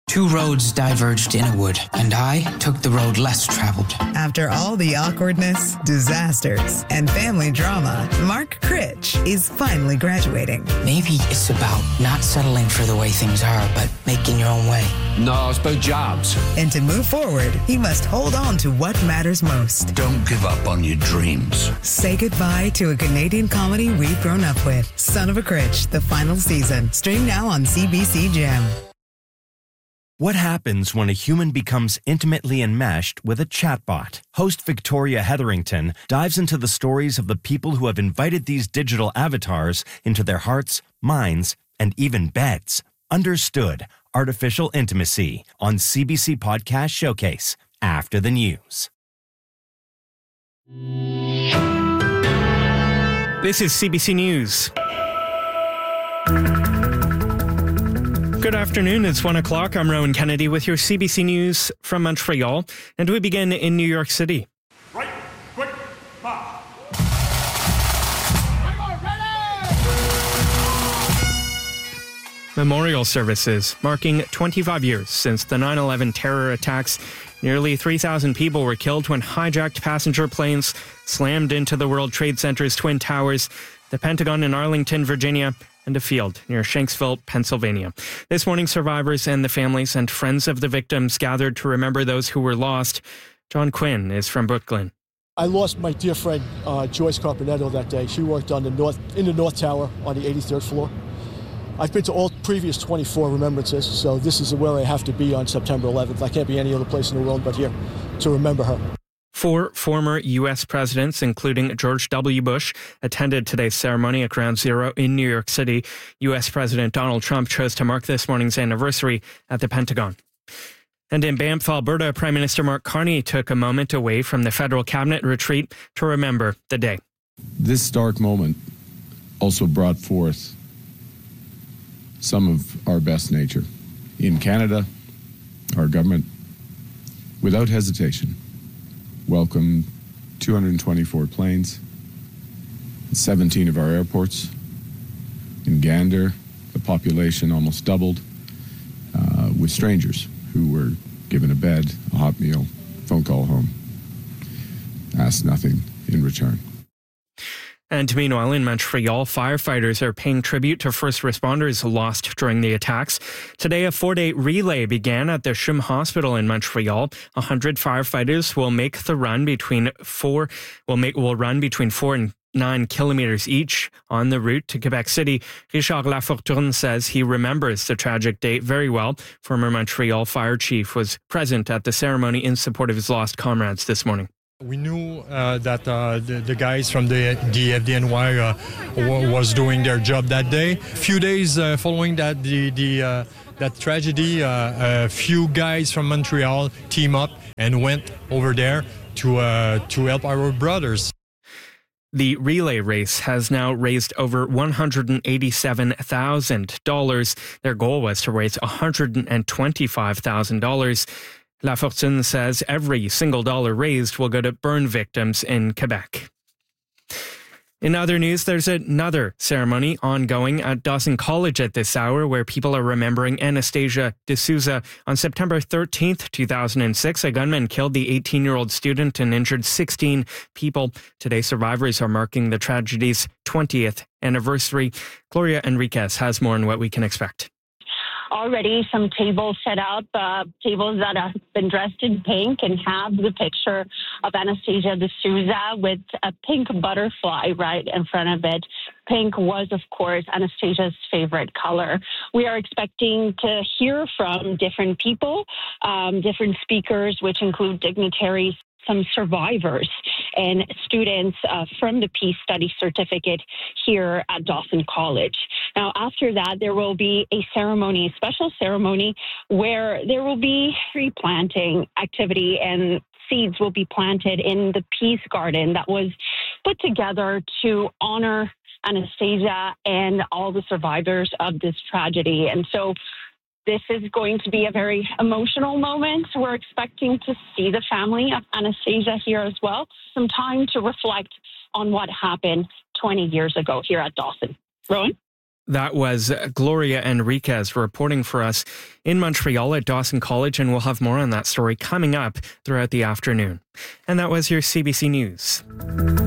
Two roads diverged in a wood, and I took the road less traveled. After all the awkwardness, disasters, and family drama, Mark Critch is finally graduating. Maybe it's about not settling for the way things are, but making your own way. No, it's about jobs. And to move forward, he must hold on to what matters most. Don't give up on your dreams. Say goodbye to a Canadian comedy we've grown up with. Son of a Critch, the final season. Stream now on CBC Gem. What happens when a human becomes intimately enmeshed with a chatbot? Host Victoria Hetherington dives into the stories of the people who have invited these digital avatars into their hearts, minds, and even beds. Understood Artificial Intimacy on CBC Podcast Showcase after the news. This is CBC News. Good afternoon, it's 1 o'clock. I'm Rowan Kennedy with your CBC News from Montreal, and we begin in New York City. Right, quick, march. Memorial services marking 25 years since the 9/11 terror attacks. Nearly 3,000 people were killed when hijacked passenger planes slammed into the World Trade Center's Twin Towers, the Pentagon in Arlington, Virginia, and a field near Shanksville, Pennsylvania. This morning, survivors and the families and friends of the victims gathered to remember those who were lost. John Quinn is from Brooklyn. I lost my dear friend, Joyce Carpenetto, that day. She worked in the North Tower on the 83rd floor. I've been to all previous 24 remembrances, so this is where I have to be on September 11th. I can't be any other place in the world but here to remember her. 4 former U.S. presidents, including George W. Bush, attended today's ceremony at Ground Zero in New York City. U.S. President Donald Trump chose to mark this morning's anniversary at the Pentagon. And in Banff, Alberta, Prime Minister Mark Carney took a moment away from the federal cabinet retreat to remember the day. This stark moment also brought forth some of our best nature. In Canada, our government, without hesitation, welcomed 224 planes, 17 of our airports. In Gander, the population almost doubled, with strangers who were given a bed, a hot meal, phone call home, asked nothing in return. And meanwhile, in Montreal, firefighters are paying tribute to first responders lost during the attacks. Today, a 4-day relay began at the CHUM Hospital in Montreal. 100 firefighters will make the run between 4 and 9 kilometers each on the route to Quebec City. Richard Lafortune says he remembers the tragic day very well. Former Montreal fire chief was present at the ceremony in support of his lost comrades this morning. We knew that the guys from the FDNY was doing their job that day. A few days following that that tragedy, a few guys from Montreal teamed up and went over there to help our brothers. The relay race has now raised over $187,000. Their goal was to raise $125,000. Lafortune says every single dollar raised will go to burn victims in Quebec. In other news, there's another ceremony ongoing at Dawson College at this hour where people are remembering Anastasia D'Souza. On September 13th, 2006, a gunman killed the 18-year-old student and injured 16 people. Today, survivors are marking the tragedy's 20th anniversary. Gloria Enriquez has more on what we can expect. Already some tables set up, tables that have been dressed in pink and have the picture of Anastasia D'Souza with a pink butterfly right in front of it. Pink was, of course, Anastasia's favorite color. We are expecting to hear from different people, different speakers, which include dignitaries, some survivors and students from the Peace Study Certificate here at Dawson College. Now, after that, there will be a ceremony, a special ceremony, where there will be tree planting activity and seeds will be planted in the Peace Garden that was put together to honor Anastasia and all the survivors of this tragedy. And so this is going to be a very emotional moment. We're expecting to see the family of Anastasia here as well. Some time to reflect on what happened 20 years ago here at Dawson. Rowan? That was Gloria Enriquez reporting for us in Montreal at Dawson College, and we'll have more on that story coming up throughout the afternoon. And that was your CBC News.